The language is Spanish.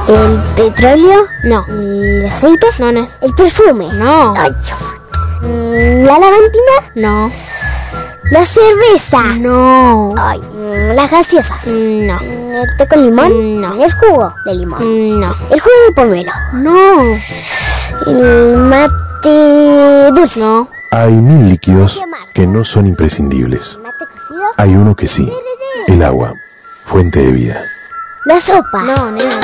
¿El petróleo? No. ¿El aceite? No, no es. ¿El perfume? No. Ay, ¿la lavantina? No. ¿La cerveza? No. Ay, ¿las gaseosas? No. ¿El té con limón? No. ¿El jugo de limón? No. ¿El jugo de pomelo? No. ¿El mate dulce? No. Hay 1000 líquidos que no son imprescindibles. ¿El mate cocido? Hay uno que sí, el agua, fuente de vida. ¿La sopa? No, nena.